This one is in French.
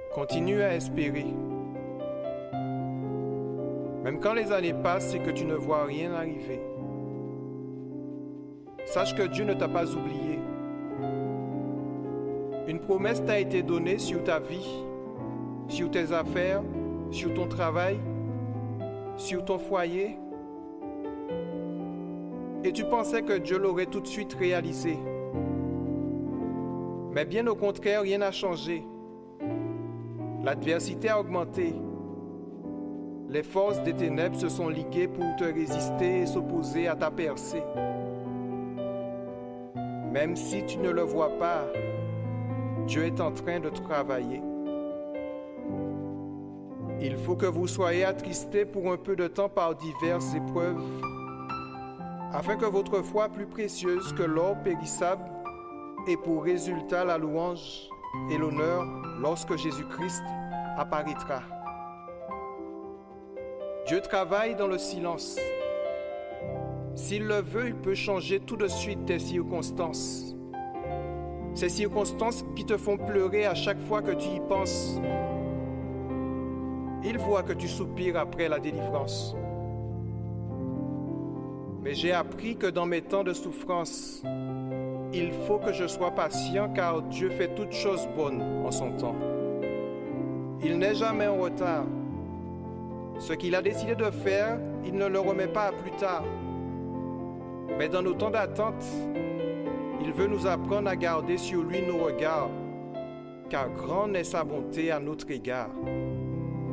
Continue à espérer. Même quand les années passent et que tu ne vois rien arriver. Sache que Dieu ne t'a pas oublié. Une promesse t'a été donnée sur ta vie, sur tes affaires, sur ton travail, sur ton foyer. Et tu pensais que Dieu l'aurait tout de suite réalisé. Mais bien au contraire, rien n'a changé. L'adversité a augmenté. Les forces des ténèbres se sont liguées pour te résister et s'opposer à ta percée. Même si tu ne le vois pas, Dieu est en train de travailler. Il faut que vous soyez attristés pour un peu de temps par diverses épreuves, afin que votre foi plus précieuse que l'or périssable ait pour résultat la louange et l'honneur lorsque Jésus-Christ apparaîtra. Dieu travaille dans le silence. S'il le veut, il peut changer tout de suite tes circonstances. Ces circonstances qui te font pleurer à chaque fois que tu y penses. Il voit que tu soupires après la délivrance. Mais j'ai appris que dans mes temps de souffrance, il faut que je sois patient car Dieu fait toutes choses bonnes en son temps. Il n'est jamais en retard. Ce qu'il a décidé de faire, il ne le remet pas à plus tard. Mais dans nos temps d'attente, il veut nous apprendre à garder sur lui nos regards, car grande est sa bonté à notre égard.